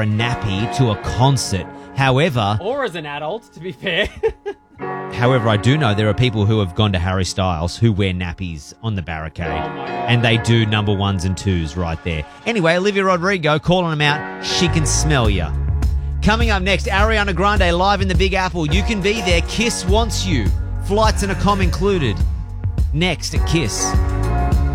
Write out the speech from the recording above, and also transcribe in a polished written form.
a nappy to a concert. However, Or as an adult, to be fair. I do know there are people who have gone to Harry Styles who wear nappies on the barricade. Oh my God. And they do number 1s and 2s right there. Anyway, Olivia Rodrigo calling them out. She can smell ya. Coming up next, Ariana Grande live in the Big Apple. You can be there. Kiss wants you. Flights and a comm included. Next at Kiss.